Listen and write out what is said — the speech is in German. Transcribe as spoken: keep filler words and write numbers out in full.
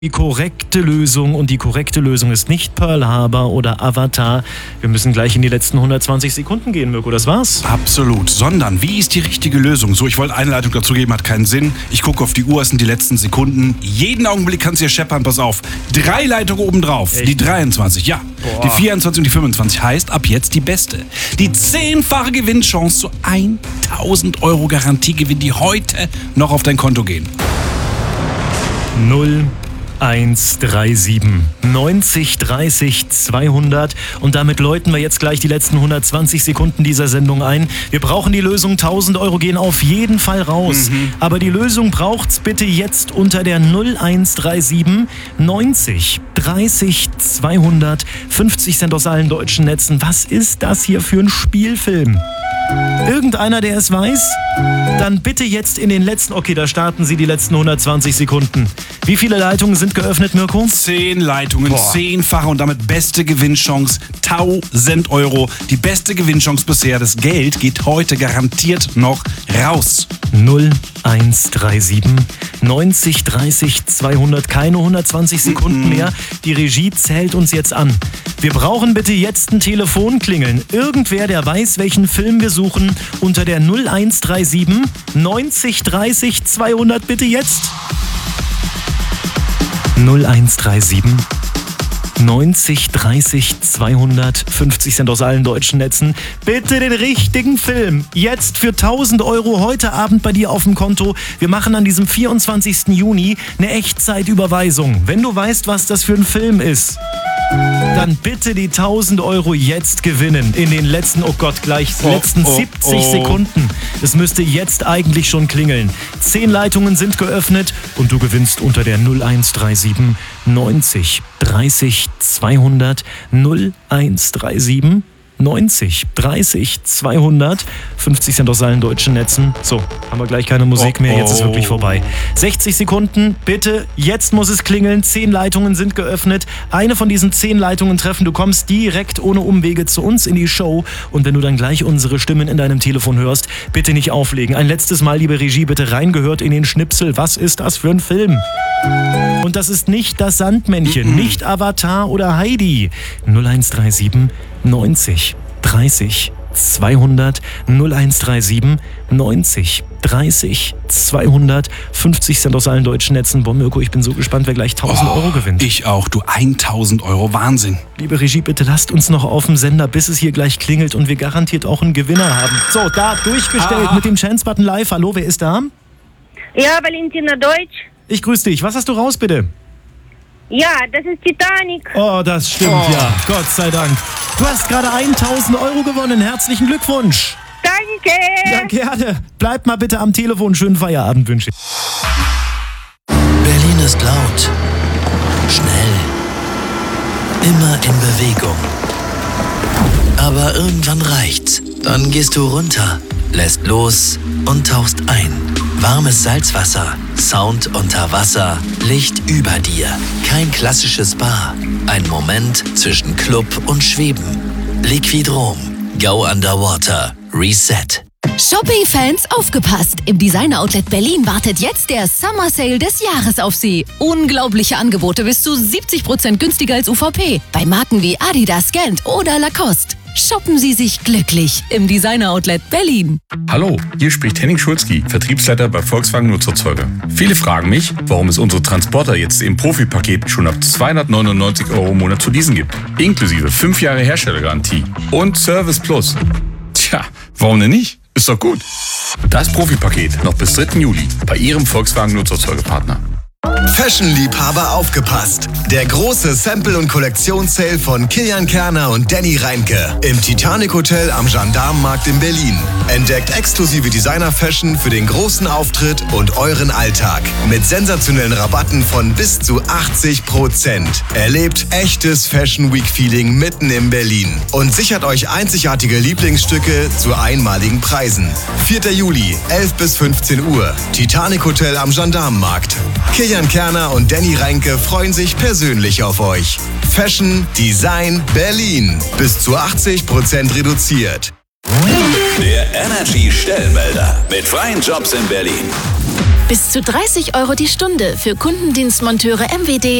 Die korrekte Lösung, und die korrekte Lösung ist nicht Pearl Harbor oder Avatar. Wir müssen gleich in die letzten hundertzwanzig Sekunden gehen, Mirko, das war's. Absolut, sondern wie ist die richtige Lösung? So, ich wollte Einleitung dazu geben, hat keinen Sinn. Ich gucke auf die Uhr, es sind die letzten Sekunden. Jeden Augenblick kannst du hier scheppern, pass auf. Drei Leitungen obendrauf, Echt? Die dreiundzwanzig, ja. Boah. Die vierundzwanzig und die fünfundzwanzig heißt ab jetzt die beste. Die zehnfache Gewinnchance zu tausend Euro Garantiegewinn, die heute noch auf dein Konto gehen. null eins drei sieben neunzig dreißig zweihundert, und damit läuten wir jetzt gleich die letzten hundertzwanzig Sekunden dieser Sendung ein. Wir brauchen die Lösung, tausend Euro gehen auf jeden Fall raus. Mhm. Aber die Lösung braucht's bitte jetzt unter der null eins drei sieben neunzig dreißig zweihundert, fünfzig Cent aus allen deutschen Netzen. Was ist das hier für ein Spielfilm? Irgendeiner, der es weiß? Dann bitte jetzt in den letzten... Okay, da starten Sie die letzten hundertzwanzig Sekunden. Wie viele Leitungen sind geöffnet, Mirko? Zehn Leitungen, Boah. zehnfache und damit beste Gewinnchance, tausend Euro. Die beste Gewinnchance bisher. Das Geld geht heute garantiert noch raus. null eins drei sieben neunzig dreißig zweihundert, keine hundertzwanzig Sekunden Mm-mm. mehr. Die Regie zählt uns jetzt an. Wir brauchen bitte jetzt ein Telefonklingeln. Irgendwer, der weiß, welchen Film wir suchen, unter der null eins drei sieben neunzig dreißig zweihundert, bitte jetzt. null eins drei sieben neunzig dreißig zweihundert, fünfzig Cent aus allen deutschen Netzen. Bitte den richtigen Film. Jetzt für tausend Euro heute Abend bei dir auf dem Konto. Wir machen an diesem vierundzwanzigsten Juni eine Echtzeitüberweisung. Wenn du weißt, was das für ein Film ist, dann bitte die tausend Euro jetzt gewinnen. In den letzten, oh Gott, gleich Oh, letzten oh, siebzig oh. Sekunden. Es müsste jetzt eigentlich schon klingeln. Zehn Leitungen sind geöffnet und du gewinnst unter der null eins drei sieben neunzig dreißig zweihundert, null eins drei sieben neunzig dreißig zweihundert, fünfzig Cent aus allen deutschen Netzen. So, haben wir gleich keine Musik Oh, mehr, jetzt ist oh. wirklich vorbei. sechzig Sekunden, bitte, jetzt muss es klingeln. Zehn Leitungen sind geöffnet. Eine von diesen zehn Leitungen treffen. Du kommst direkt ohne Umwege zu uns in die Show, und wenn du dann gleich unsere Stimmen in deinem Telefon hörst, bitte nicht auflegen. Ein letztes Mal, liebe Regie, bitte reingehört in den Schnipsel. Was ist das für ein Film? Und das ist nicht das Sandmännchen, nicht Avatar oder Heidi. null eins drei sieben neunzig dreißig zweihundert, null eins drei sieben neunzig dreißig zweihundert, fünfzig Cent aus allen deutschen Netzen. Boah, Mirko, ich bin so gespannt, wer gleich tausend Euro gewinnt. Ich auch, du, tausend Euro, Wahnsinn. Liebe Regie, bitte lasst uns noch auf dem Sender, bis es hier gleich klingelt und wir garantiert auch einen Gewinner haben. So, da durchgestellt Ah. mit dem Chance-Button live. Hallo, wer ist da? Ja, Valentina Deutsch. Ich grüße dich. Was hast du raus, bitte? Ja, das ist Titanic. Oh, das stimmt, Oh. ja. Gott sei Dank. Du hast gerade tausend Euro gewonnen. Herzlichen Glückwunsch. Danke. Ja, gerne. Bleib mal bitte am Telefon. Schönen Feierabend wünsche ich. Berlin ist laut, schnell, immer in Bewegung. Aber irgendwann reicht's. Dann gehst du runter, lässt los und tauchst ein. Warmes Salzwasser, Sound unter Wasser, Licht über dir. Kein klassisches Spa. Ein Moment zwischen Club und Schweben. Liquidrom. Go Underwater. Reset. Shopping-Fans, aufgepasst! Im Designer-Outlet Berlin wartet jetzt der Summer Sale des Jahres auf Sie. Unglaubliche Angebote bis zu siebzig Prozent günstiger als U V P. Bei Marken wie Adidas, Gant oder Lacoste. Shoppen Sie sich glücklich im Designer-Outlet Berlin. Hallo, hier spricht Henning Schulzki, Vertriebsleiter bei Volkswagen Nutzerzeuger. Viele fragen mich, warum es unsere Transporter jetzt im Profi-Paket schon ab zweihundertneunundneunzig Euro im Monat zu leasen gibt. Inklusive fünf Jahre Herstellergarantie und Service Plus. Tja, warum denn nicht? Ist doch gut. Das Profi-Paket noch bis dritten Juli bei Ihrem Volkswagen Nutzerzeugerpartner. Fashion-Liebhaber aufgepasst! Der große Sample- und Kollektionssale von Kilian Kerner und Danny Reinke im Titanic Hotel am Gendarmenmarkt in Berlin. Entdeckt exklusive Designer-Fashion für den großen Auftritt und euren Alltag mit sensationellen Rabatten von bis zu achtzig Prozent. Erlebt echtes Fashion Week-Feeling mitten in Berlin und sichert euch einzigartige Lieblingsstücke zu einmaligen Preisen. vierter Juli, elf bis fünfzehn Uhr, Titanic Hotel am Gendarmenmarkt. Kilian Kerner und Danny Reinke freuen sich persönlich auf euch. Fashion, Design, Berlin. Bis zu achtzig Prozent reduziert. Der Energy Stellenmelder mit freien Jobs in Berlin. Bis zu dreißig Euro die Stunde für Kundendienstmonteure M W D